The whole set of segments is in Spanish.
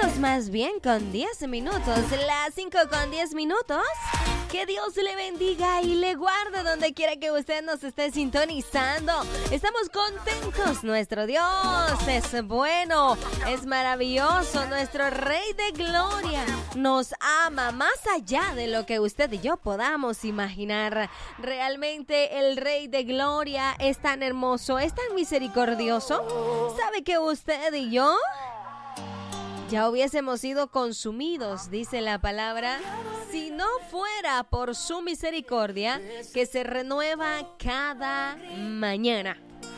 minutos, más bien con 10 minutos, las 5:10. Que Dios le bendiga y le guarde donde quiera que usted nos esté sintonizando. Estamos contentos, nuestro Dios es bueno, es maravilloso, nuestro Rey de Gloria nos ama más allá de lo que usted y yo podamos imaginar. Realmente el Rey de Gloria es tan hermoso, es tan misericordioso. ¿Sabe que usted y yo ya hubiésemos sido consumidos, dice la palabra, si no fuera por su misericordia que se renueva cada mañana?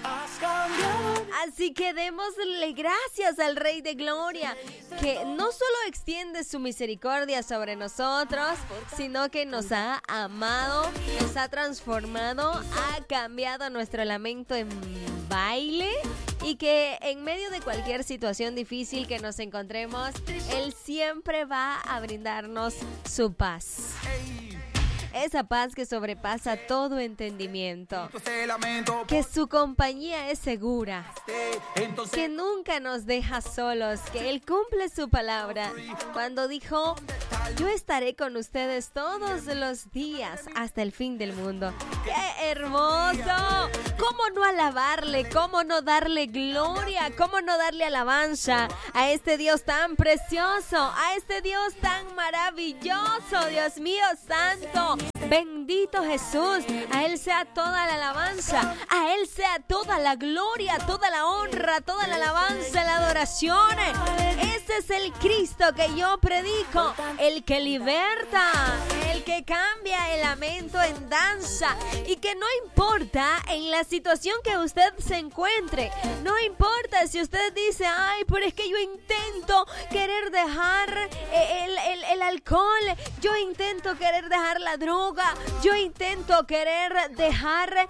Así que démosle gracias al Rey de Gloria, que no solo extiende su misericordia sobre nosotros, sino que nos ha amado, nos ha transformado, ha cambiado nuestro lamento en baile, y que en medio de cualquier situación difícil que nos encontremos, Él siempre va a brindarnos su paz. Esa paz que sobrepasa todo entendimiento. Que su compañía es segura. Que nunca nos deja solos. Que Él cumple su palabra. Cuando dijo: yo estaré con ustedes todos los días hasta el fin del mundo. ¡Qué hermoso! ¿Cómo no alabarle? ¿Cómo no darle gloria? ¿Cómo no darle alabanza a este Dios tan precioso? A este Dios tan maravilloso. Dios mío santo. Bendito Jesús. A Él sea toda la alabanza. A Él sea toda la gloria, toda la honra, toda la alabanza, la adoración. Ese es el Cristo que yo predico. El que liberta, el que cambia el lamento en danza, y que no importa en la situación que usted se encuentre, no importa si usted dice: ay, pero es que yo intento querer dejar el alcohol, yo intento querer dejar la droga, yo intento querer dejar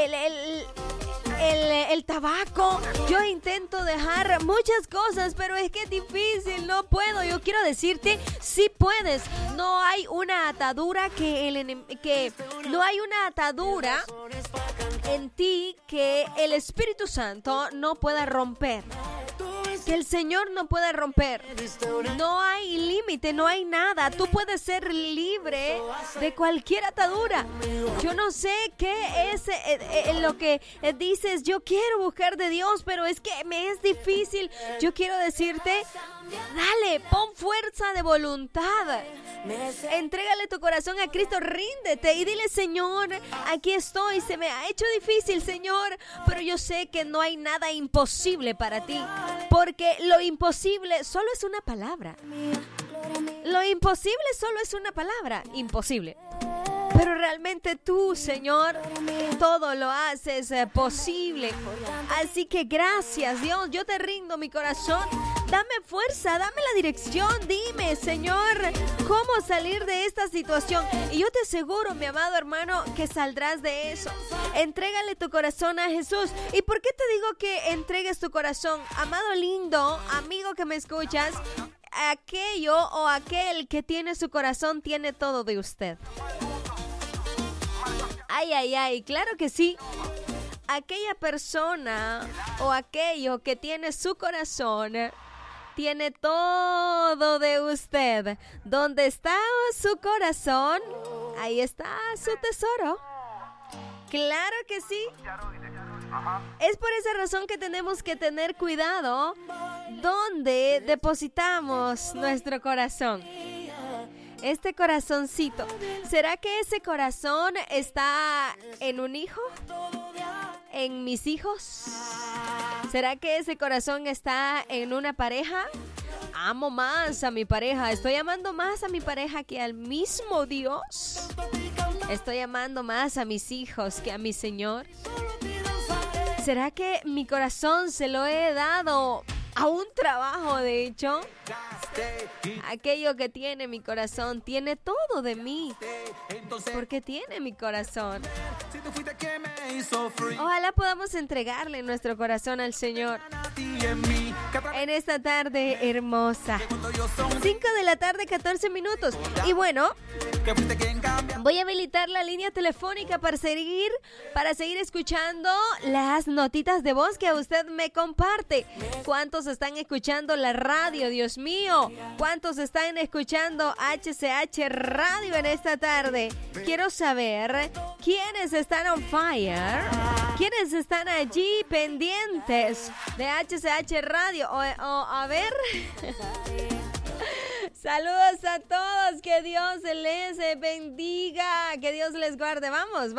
el tabaco, yo intento dejar muchas cosas, pero es que es difícil, no puedo. Yo quiero decirte, sí puedes. No hay una atadura no hay una atadura en ti que el Espíritu Santo no pueda romper, que el Señor no pueda romper. No hay límite, no hay nada. Tú puedes ser libre de cualquier atadura. Yo no sé qué es lo que dices: yo quiero buscar de Dios, pero es que me es difícil. Yo quiero decirte: dale, pon fuerza de voluntad. Entrégale tu corazón a Cristo, ríndete y dile: Señor, aquí estoy, se me ha hecho difícil, Señor, pero yo sé que no hay nada imposible para ti, porque lo imposible solo es una palabra. Lo imposible solo es una palabra: imposible. Pero realmente tú, Señor, todo lo haces posible. Así que gracias, Dios. Yo te rindo mi corazón. Dame fuerza, dame la dirección. Dime, Señor, cómo salir de esta situación. Y yo te aseguro, mi amado hermano, que saldrás de eso. Entrégale tu corazón a Jesús. ¿Y por qué te digo que entregues tu corazón? Amado lindo, amigo que me escuchas, aquello o aquel que tiene su corazón tiene todo de usted. Ay, ay, ay, claro que sí. Aquella persona o aquello que tiene su corazón tiene todo de usted. ¿Dónde está su corazón? Ahí está su tesoro. Claro que sí. Es por esa razón que tenemos que tener cuidado donde depositamos nuestro corazón. Este corazoncito, ¿será que ese corazón está en un hijo? ¿En mis hijos? ¿Será que ese corazón está en una pareja? Amo más a mi pareja, estoy amando más a mi pareja que al mismo Dios. Estoy amando más a mis hijos que a mi Señor. ¿Será que mi corazón se lo he dado a un trabajo, de hecho? Aquello que tiene mi corazón tiene todo de mí, porque tiene mi corazón. Ojalá podamos entregarle nuestro corazón al Señor en esta tarde hermosa. 5 de la tarde, 14 minutos. Y bueno, voy a habilitar la línea telefónica para seguir escuchando las notitas de voz que usted me comparte. ¿Cuántos están escuchando la radio, Dios mío? ¿Cuántos están escuchando HCH Radio en esta tarde? Quiero saber quiénes están on fire, quiénes están allí pendientes de HCH Radio. O a ver... Saludos a todos, que Dios les bendiga, que Dios les guarde. Vamos.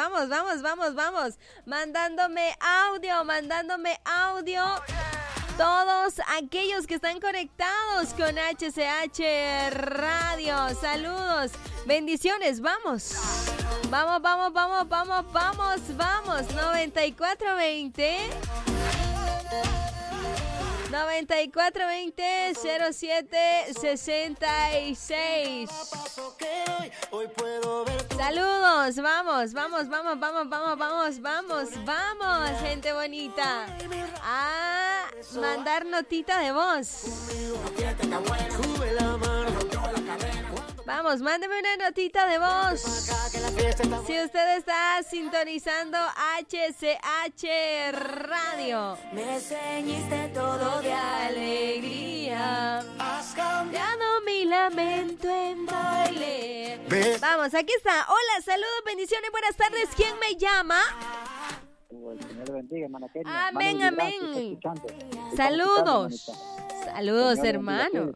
Mandándome audio. Todos aquellos que están conectados con HCH Radio. Saludos, bendiciones, vamos. 9420-0766. Saludos, vamos, gente bonita. A mandar notita de voz. Vamos, mándeme una notita de voz. Si usted está sintonizando HCH Radio. Me ceñiste todo de alegría. Has cambiado mi lamento en baile. Vamos, aquí está. Hola, saludos, bendiciones, buenas tardes. ¿Quién me llama? El Señor bendiga, hermana Kenia. Amén. Saludos, hermano.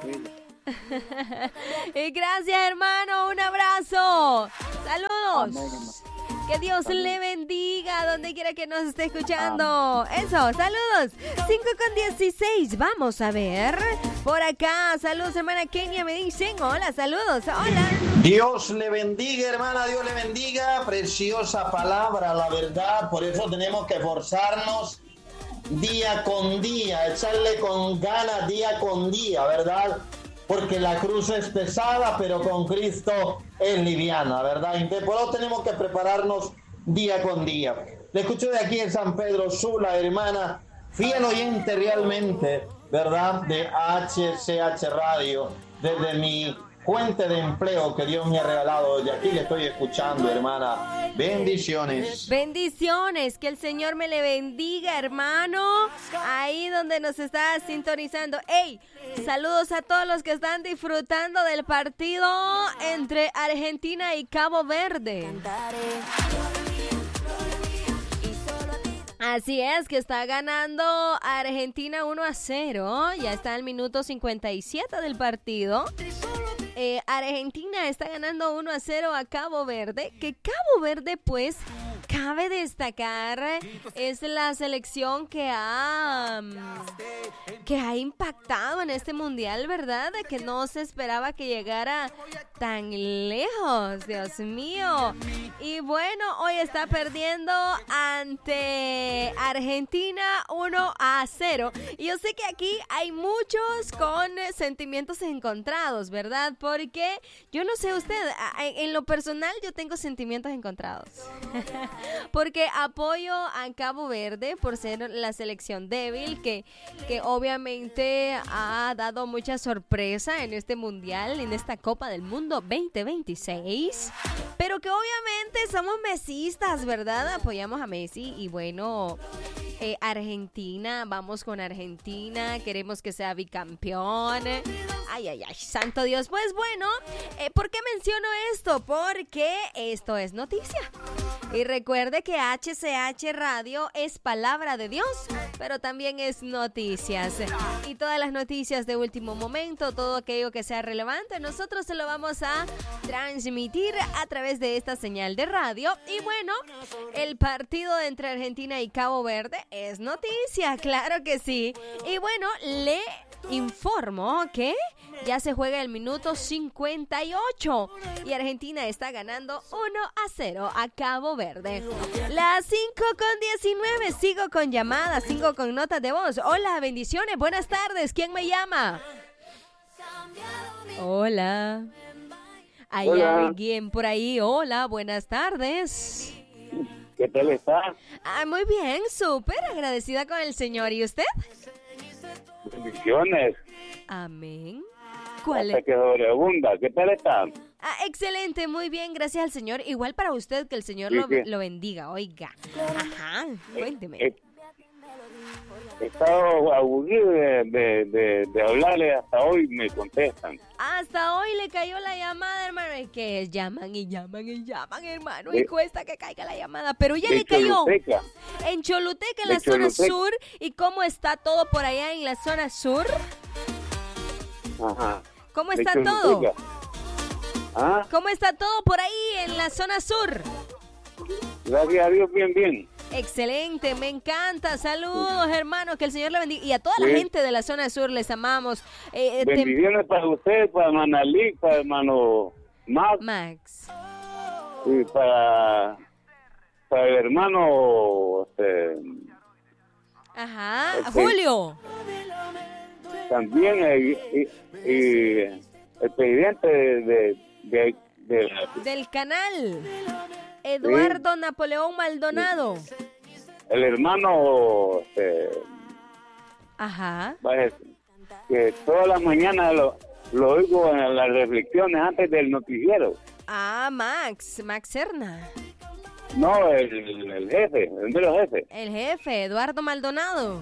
Y gracias, hermano, un abrazo. Saludos. Amén. Que Dios le bendiga donde quiera que nos esté escuchando. Eso, saludos. 5:16. Vamos a ver por acá. Saludos, hermana Kenia. Me dicen hola, saludos. Hola. Dios le bendiga, hermana. Dios le bendiga. Preciosa palabra, la verdad. Por eso tenemos que esforzarnos día con día, echarle con ganas día con día, ¿verdad? Porque la cruz es pesada, pero con Cristo es liviana, ¿verdad? Entonces, por eso tenemos que prepararnos día con día. Le escucho de aquí en San Pedro Sula, hermana, fiel oyente realmente, ¿verdad? De HCH Radio, desde mi fuente de empleo que Dios me ha regalado. De aquí le estoy escuchando, hermana. Bendiciones. Bendiciones, que el Señor me le bendiga, hermano, ahí donde nos está sintonizando. ¡Ey! Saludos a todos los que están disfrutando del partido entre Argentina y Cabo Verde. Así es, que está ganando Argentina 1-0. Ya está el minuto 57 del partido. Argentina está ganando 1-0 a Cabo Verde. Que Cabo Verde, pues, cabe destacar, es la selección que ha impactado en este mundial, ¿verdad? De que no se esperaba que llegara tan lejos, Dios mío. Y bueno, hoy está perdiendo ante Argentina 1-0. Y yo sé que aquí hay muchos con sentimientos encontrados, ¿verdad? Porque yo no sé usted, en lo personal yo tengo sentimientos encontrados. Porque apoyo a Cabo Verde por ser la selección débil que obviamente ha dado mucha sorpresa en este mundial, en esta Copa del Mundo 2026, pero que obviamente somos mesistas, ¿verdad? Apoyamos a Messi y bueno, Argentina, vamos con Argentina, queremos que sea bicampeón. Ay, santo Dios. Pues bueno, ¿por qué menciono esto? Porque esto es noticia. Y recuerde que HCH Radio es palabra de Dios, pero también es noticias. Y todas las noticias de último momento, todo aquello que sea relevante, nosotros se lo vamos a transmitir a través de esta señal de radio. Y bueno, el partido entre Argentina y Cabo Verde es noticia, claro que sí. Y bueno, le informo que ya se juega el minuto 58 y Argentina está ganando 1-0 a Cabo Verde. Las 5:19, sigo con llamadas, sigo con notas de voz. Hola, bendiciones, buenas tardes, ¿quién me llama? Hola. ¿Hay alguien por ahí? Hola, buenas tardes. ¿Qué tal está? Muy bien, súper agradecida con el Señor. ¿Y usted? Bendiciones. Amén. ¿Cuál Hasta es? que sobreabunda. ¿Qué tal está? Excelente, muy bien, gracias al Señor. Igual para usted, que el Señor Sí, sí. lo bendiga, oiga. Ajá, cuénteme. He estado aburrido de hablarle, hasta hoy me contestan. Hasta hoy le cayó la llamada, hermano. Es que llaman y llaman y llaman, hermano. Y De- cuesta que caiga la llamada. Pero ya de le cayó. Choluteca. En Choluteca, en De la zona Choluteca. sur. ¿Y cómo está todo por allá en la zona sur? Ajá. ¿Cómo De está Choluteca. todo? Ah, ¿Cómo está todo por ahí en la zona sur? gracias a Dios, bien, bien. Excelente, me encanta. Saludos, hermanos, que el Señor le bendiga. Y a toda la Sí. gente de la zona sur les amamos. Bendiciones para usted, para Manalí, para hermano Max Max. y para el hermano Ajá, Ok. Julio. también y el presidente de Del canal. Eduardo Napoleón Maldonado. el hermano Ajá. vaya, que todas las mañanas lo oigo en las reflexiones antes del noticiero. Max Serna. No, el jefe, el mero jefe. El jefe, Eduardo Maldonado.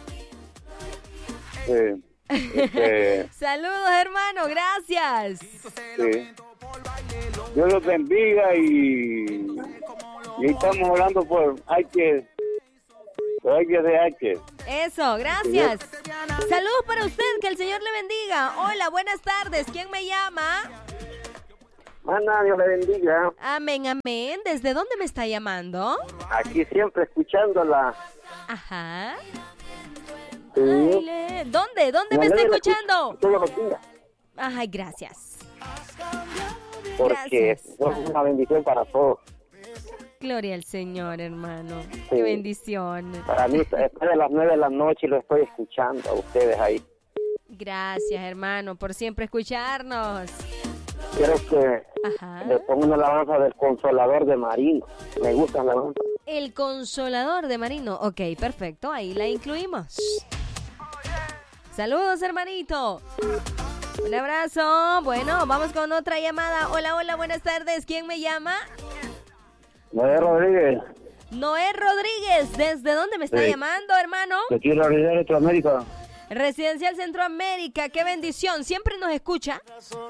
Saludos, hermano, gracias. Sí. Dios los bendiga y estamos hablando por H de H. Eso, gracias. Saludos para usted, que el Señor le bendiga. Hola, buenas tardes. ¿Quién me llama? Mana, Dios le bendiga. Amén, amén. ¿Desde dónde me está llamando? Aquí siempre escuchándola. Ajá. Sí. ¿Dónde? ¿Dónde me está alegro escuchando? Todos los días. Ay, gracias. Porque Gracias. es una bendición para todos. Gloria al Señor, hermano. Sí. Qué bendición. Para mí, después de las 9 de la noche lo estoy escuchando a ustedes ahí. Gracias, hermano, por siempre escucharnos. Quiero que Ajá. le ponga una alabanza del Consolador de Marino. Me gusta la alabanza. El Consolador de Marino. Ok, perfecto. Ahí la incluimos. Saludos, hermanito. Un abrazo. Bueno, vamos con otra llamada. Hola, hola, buenas tardes. ¿Quién me llama? Noé Rodríguez, Noé Rodríguez. ¿Desde dónde me está Sí. llamando, hermano? de aquí en la Unidad de Centroamérica. Residencial Centroamérica. Qué bendición. Siempre nos escucha.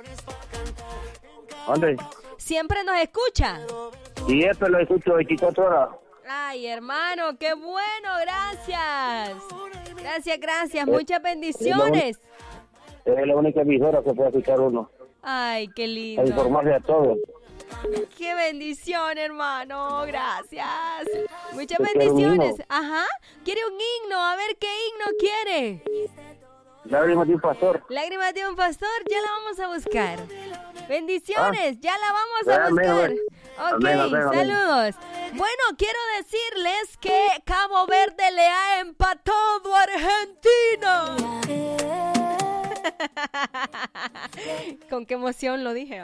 ¿Dónde? Siempre nos escucha. Y esto lo escucho 24 horas. Ay, hermano, qué bueno. Gracias. Gracias, gracias. Muchas bendiciones. Es la única emisora que puede escuchar uno. Ay, qué A lindo. informarse de todo. Qué bendición, hermano. Gracias. Muchas Yo quiero un bendiciones. himno. Ajá. ¿Quiere un himno? A ver qué himno quiere. Lágrimas de un pastor. Lágrimas de un pastor. Ya la vamos a buscar. Bendiciones. Ya la vamos a Amén, buscar. amén. Ok, Amén, amén, amén. saludos. Bueno, quiero decirles que Cabo Verde le ha empatado a Argentina. Con qué emoción lo dije.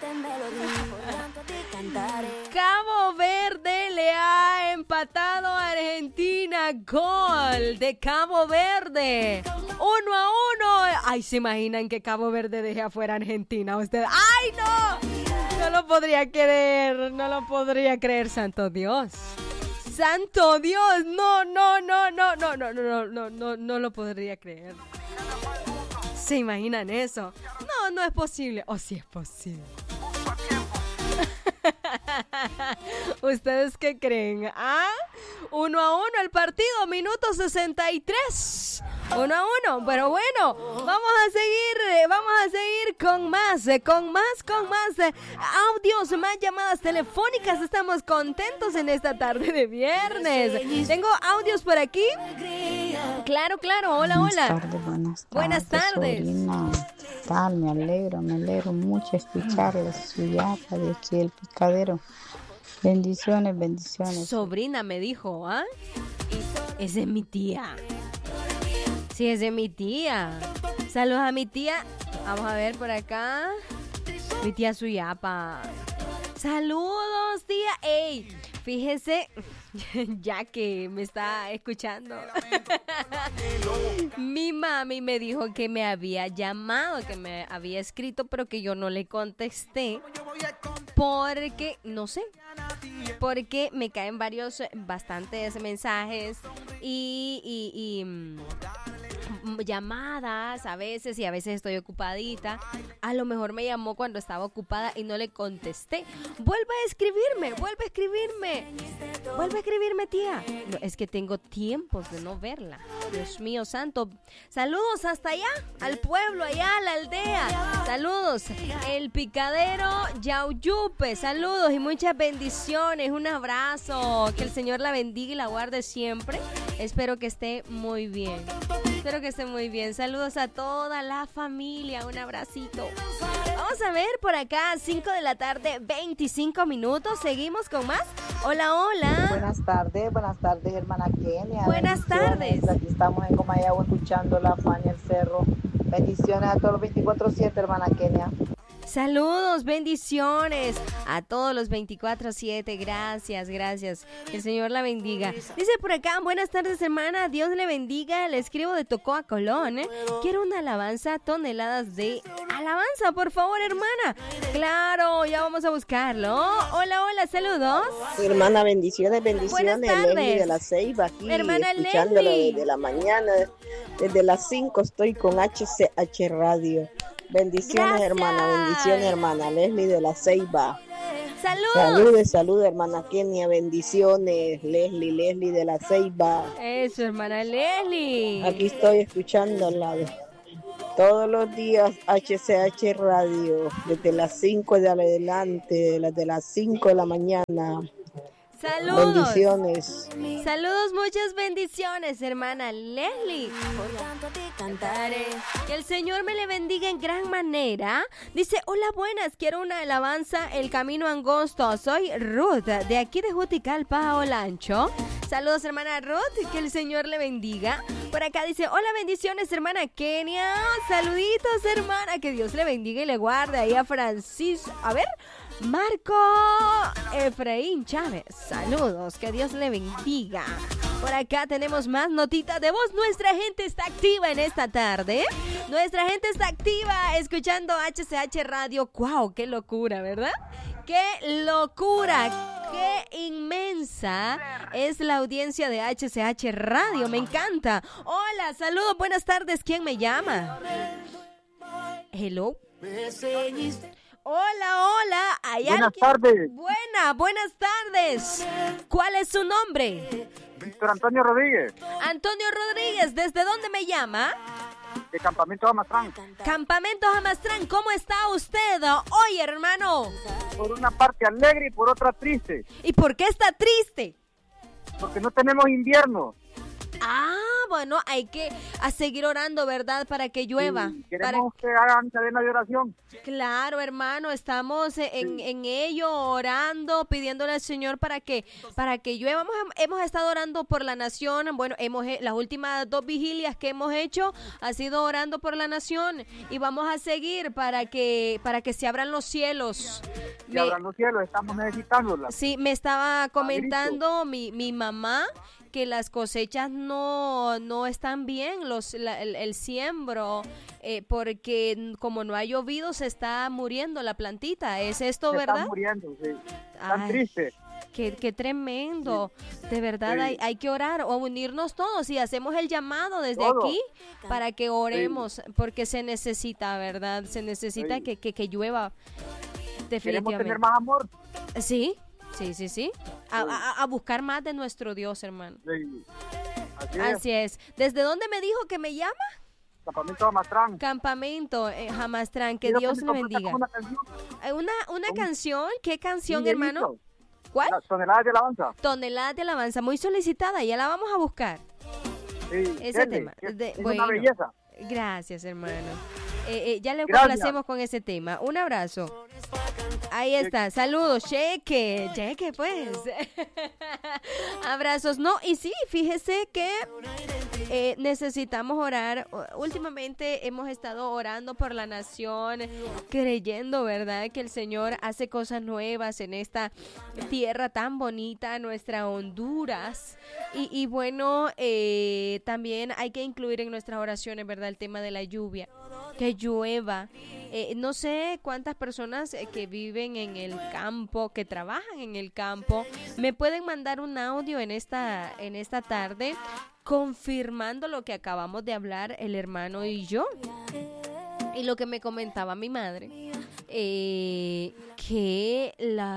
Cabo Verde le ha empatado a Argentina. Gol de Cabo Verde. 1-1. Ay, ¿se imaginan que Cabo Verde deje afuera a Argentina? Ustedes. ¡Ay, no! No lo podría creer. No lo podría creer, santo Dios. ¡Santo Dios! No lo podría creer. ¿Se imaginan eso? No, no es posible. ¿O sí es posible? ¿Ustedes qué creen? 1-1 el partido, minuto 63. 1-1, pero bueno, vamos a seguir con más audios, más llamadas telefónicas. Estamos contentos en esta tarde de viernes. Tengo audios por aquí. Claro, hola. Buenas tardes. Sobrina. Tal, me alegro mucho escucharles, su yapa de aquí el picadero. Bendiciones. Sobrina me dijo, esa es mi tía. Sí, esa es mi tía. Saludos a mi tía. Vamos a ver por acá. Mi tía Suyapa. Saludos, tía. Ey, Fíjese, ya que me está escuchando, mi mami me dijo que me había llamado, que me había escrito, pero que yo no le contesté porque, no sé, porque me caen bastantes mensajes y llamadas a veces, y a veces estoy ocupadita. A lo mejor me llamó cuando estaba ocupada y no le contesté. Vuelve a escribirme, tía. No, es que tengo tiempos de no verla. Dios mío santo. Saludos hasta allá, al pueblo, allá a la aldea. Saludos, el picadero Yauyupe. Saludos y muchas bendiciones. Un abrazo. Que el Señor la bendiga y la guarde siempre. Espero que esté muy bien. Saludos a toda la familia. Un abracito. Vamos a ver por acá, 5 de la tarde, 25 minutos. Seguimos con más. Hola, hola. Buenas tardes, hermana Kenia. Buenas tardes. Aquí estamos en Comayagua escuchando la Fania el Cerro. Bendiciones a todos los 24/7, hermana Kenia. Saludos, bendiciones a todos los 24/7. Gracias. Que el Señor la bendiga. Dice por acá, buenas tardes, hermana. Dios le bendiga. Le escribo de Tocoa, Colón. Quiero una alabanza, toneladas de alabanza, por favor, hermana. Claro, ya vamos a buscarlo. Hola, saludos. Hermana, bendiciones. Buenas tardes. Leslie de la Ceiba aquí, hermana escuchándola Leslie. desde la mañana. Desde las 5 estoy con HCH Radio. Bendiciones, Gracias. hermana Leslie de la Ceiba. Saludos. Saludos, hermana Kenia, bendiciones, Leslie de la Ceiba. Eso, hermana Leslie. Aquí estoy escuchándola todos los días, HCH Radio, desde las 5 de adelante, desde las 5 de la mañana. Saludos. Bendiciones. Saludos, muchas bendiciones, hermana Leslie. Cantaré. Que el Señor me le bendiga en gran manera. Dice, hola, buenas, quiero una alabanza, El Camino Angosto. Soy Ruth, de aquí de Juticalpa, Olancho. Saludos, hermana Ruth, que el Señor le bendiga. Por acá dice, hola, bendiciones, hermana Kenia. Saluditos, hermana, que Dios le bendiga y le guarde. Ahí a Francisco, a ver, Marco Efraín Chávez. Saludos, que Dios le bendiga. Por acá tenemos más notitas de voz. Nuestra gente está activa en esta tarde. Nuestra gente está activa escuchando HCH Radio. ¡Wow! ¡Qué locura!, ¿verdad? ¡Qué locura! ¡Qué inmensa es la audiencia de HCH Radio! ¡Me encanta! Hola, saludos, buenas tardes. ¿Quién me llama? Hello. Hola. ¿Hay Buenas alguien? tardes. Buenas tardes. ¿Cuál es su nombre? Víctor Antonio Rodríguez, Antonio Rodríguez, ¿desde dónde me llama? de Campamento Amastrán. Campamento Amastrán, ¿cómo está usted hoy, hermano? Por una parte alegre y por otra triste, ¿Y por qué está triste? porque no tenemos invierno. Bueno, hay que seguir orando, ¿verdad? Para que llueva. Y queremos que hagan cadena de oración. Claro, hermano, estamos en ello, orando, pidiéndole al Señor para que llueva. Hemos estado orando por la nación. Bueno, las últimas 2 vigilias que hemos hecho ha sido orando por la nación, y vamos a seguir para que se abran los cielos. Y abran los cielos, estamos necesitándolas. Sí, me estaba comentando mi mamá que las cosechas no están bien, el siembro, porque como no ha llovido se está muriendo la plantita. ¿Es esto, verdad? Están muriendo, sí. Están tristes. Qué tremendo. Sí. De verdad, sí. hay que orar o unirnos todos y hacemos el llamado desde aquí para que oremos, porque se necesita, ¿verdad? Se necesita que llueva definitivamente. Queremos tener más amor. Sí. A buscar más de nuestro Dios, hermano. Sí. Así es. ¿Desde dónde me dijo que me llama? Campamento Amastrán. Campamento Amastrán. Que Dios le bendiga. Una canción. ¿Qué canción, hermano? ¿Cuál? Toneladas de alabanza. Toneladas de alabanza. Muy solicitada. Ya la vamos a buscar. Sí. Ese tema. Es una belleza. Gracias, hermano. Ya le complacemos con ese tema. Un abrazo. Ahí está, saludos, cheque pues. Abrazos, no, y sí, fíjese que necesitamos orar. Últimamente hemos estado orando por la nación, creyendo, ¿verdad?, que el Señor hace cosas nuevas en esta tierra tan bonita, nuestra Honduras. Y bueno, también hay que incluir en nuestras oraciones, ¿verdad?, el tema de la lluvia, que llueva. No sé cuántas personas que viven en el campo, que trabajan en el campo, me pueden mandar un audio en esta tarde confirmando lo que acabamos de hablar el hermano y yo. Y lo que me comentaba mi madre, que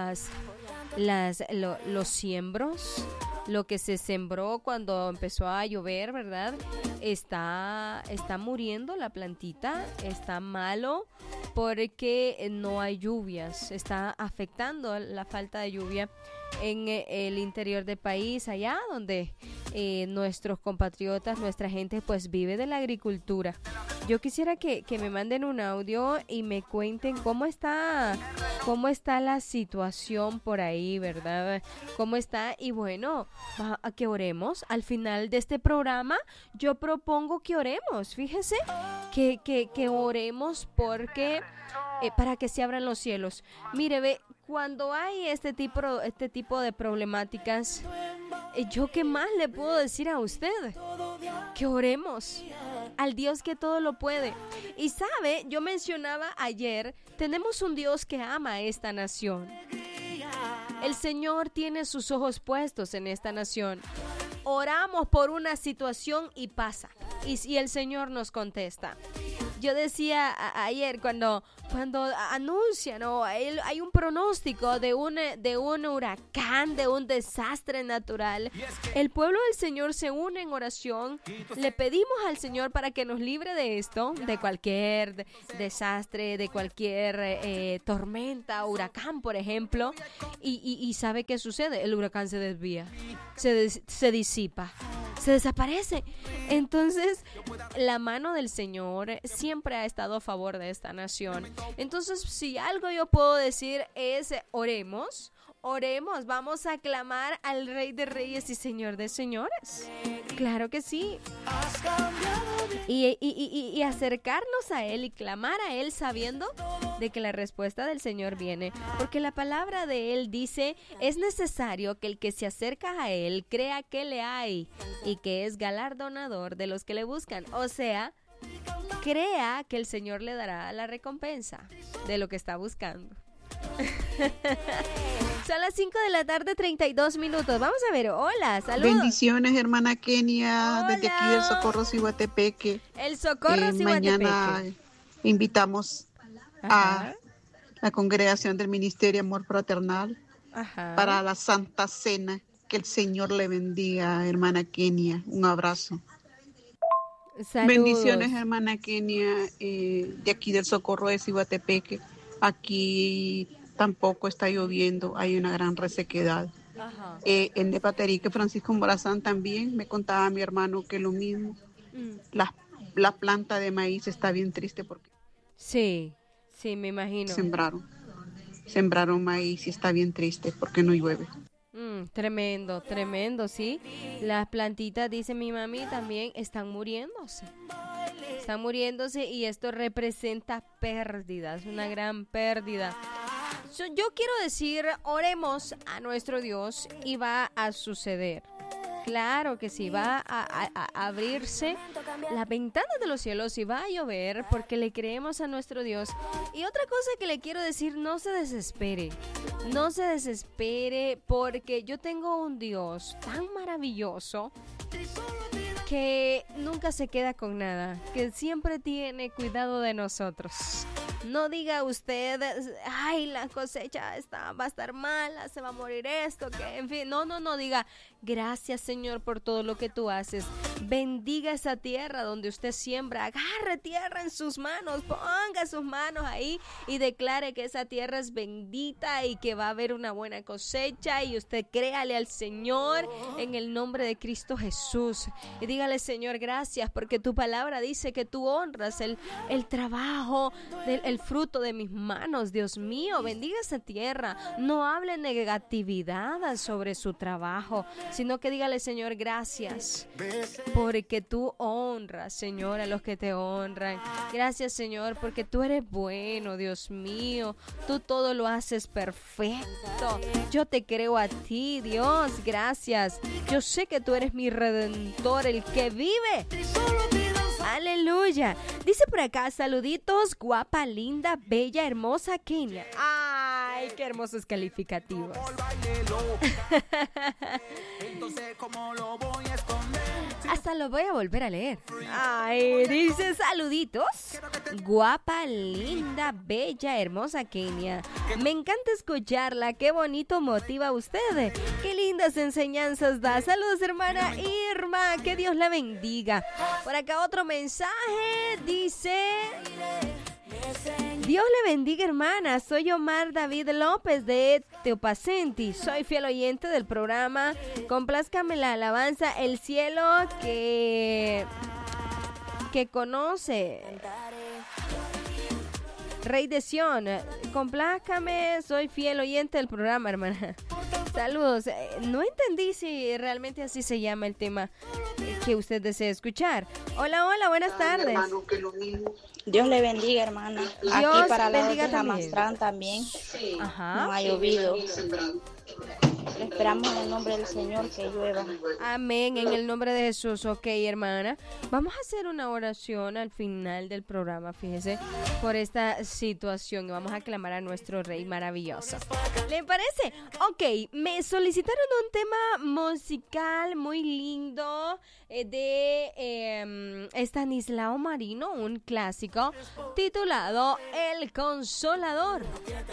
los siembros, lo que se sembró cuando empezó a llover, ¿verdad?, está muriendo la plantita, está malo porque no hay lluvias, está afectando la falta de lluvia en el interior del país, allá donde nuestros compatriotas, nuestra gente pues vive de la agricultura. Yo quisiera que me manden un audio y me cuenten cómo está la situación por ahí, ¿verdad? ¿Cómo está? Y bueno, a que oremos. Al final de este programa yo propongo que oremos, fíjese, que oremos porque para que se abran los cielos. Mire, ve, cuando hay este tipo de problemáticas, ¿yo qué más le puedo decir a usted? Que oremos al Dios que todo lo puede. Y sabe, yo mencionaba ayer, tenemos un Dios que ama a esta nación. El Señor tiene sus ojos puestos en esta nación. Oramos por una situación y pasa. Y el Señor nos contesta. Yo decía ayer cuando anuncian, ¿no?, hay un pronóstico de un huracán, de un desastre natural. El pueblo del Señor se une en oración. Le pedimos al Señor para que nos libre de esto, de cualquier desastre, de cualquier tormenta, huracán, por ejemplo. Y ¿sabe qué sucede? El huracán se desvía, se disipa, se desaparece. Entonces, la mano del Señor siempre ha estado a favor de esta nación. Entonces, si algo yo puedo decir es oremos, vamos a clamar al Rey de Reyes y Señor de Señores. Claro que sí. Y acercarnos a Él y clamar a Él sabiendo de que la respuesta del Señor viene. Porque la palabra de Él dice, es necesario que el que se acerca a Él crea que le hay y que es galardonador de los que le buscan. O sea, crea que el Señor le dará la recompensa de lo que está buscando. Son las 5 de la tarde, 32 minutos. Vamos a ver, hola, saludos. Bendiciones, hermana Kenia, hola. Desde aquí del Socorro Cihuatepeque. El Socorro Cihuatepeque. Mañana invitamos a la congregación del Ministerio Amor Fraternal para la Santa Cena. Que el Señor le bendiga, hermana Kenia. Un abrazo. Saludos. Bendiciones, hermana Kenia, de aquí del Socorro de Cihuatepeque. Aquí tampoco está lloviendo, hay una gran resequedad. En Nepaterique, Francisco Morazán también me contaba mi hermano que lo mismo. La planta de maíz está bien triste porque sí, me imagino. Sembraron maíz y está bien triste porque no llueve. Tremendo, sí. Las plantitas, dice mi mami, también están muriéndose. Y esto representa pérdidas, una gran pérdida. Yo quiero decir, oremos a nuestro Dios y va a suceder. Claro que sí, va a abrirse las ventanas de los cielos y va a llover porque le creemos a nuestro Dios. Y otra cosa que le quiero decir, no se desespere porque yo tengo un Dios tan maravilloso que nunca se queda con nada, que siempre tiene cuidado de nosotros. No diga usted, ay, la cosecha va a estar mala, se va a morir esto, que en fin, no, diga, gracias Señor por todo lo que tú haces. Bendiga esa tierra donde usted siembra, agarre tierra en sus manos, ponga sus manos ahí y declare que esa tierra es bendita y que va a haber una buena cosecha y usted créale al Señor en el nombre de Cristo Jesús. Y dígale, Señor, gracias porque tu palabra dice que tú honras el trabajo el fruto de mis manos. Dios mío, bendiga esa tierra. No hable negatividad sobre su trabajo, sino que dígale, Señor, gracias. porque tú honras, Señor, a los que te honran. Gracias, Señor, porque tú eres bueno, Dios mío. Tú todo lo haces perfecto. Yo te creo a ti, Dios. Gracias. Yo sé que tú eres mi redentor, el que vive. Aleluya. Dice por acá, saluditos, guapa, linda, bella, hermosa Kenia. Ay, qué hermosos calificativos. Hasta lo voy a volver a leer. Ay, dice saluditos, guapa, linda, bella, hermosa Kenia. Me encanta escucharla. Qué bonito motiva a usted. Qué lindas enseñanzas da. Saludos, hermana Irma. Que Dios la bendiga. Por acá otro mensaje. Dice: Dios le bendiga, hermana. Soy Omar David López de Teopacenti. Soy fiel oyente del programa. Complázcame la alabanza El cielo que conoce. Rey de Sion, complázcame, soy fiel oyente del programa, hermana. Saludos. No entendí si realmente así se llama el tema que usted desea escuchar. Hola, hola, buenas tardes. Dios le bendiga, hermana. Dios aquí para la bendiga de Jamastrán también. Ajá. No ha llovido. Esperamos en el nombre del Señor que llueva. Amén, en el nombre de Jesús. Ok, hermana. Vamos a hacer una oración al final del programa, fíjese, por esta situación. Vamos a clamar a nuestro Rey maravilloso. ¿Le parece? Ok, me solicitaron un tema musical muy lindo de Estanislao Marino, un clásico titulado El Consolador.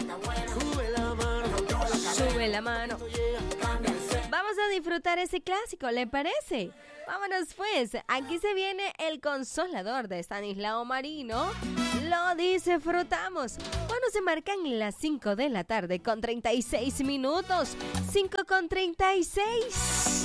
Sube la mano. Vamos a disfrutar ese clásico, ¿le parece? Vámonos pues, aquí se viene El Consolador de Estanislao Marino. Lo disfrutamos. Cuando se marcan las 5 de la tarde con 36 minutos. 5 con 36.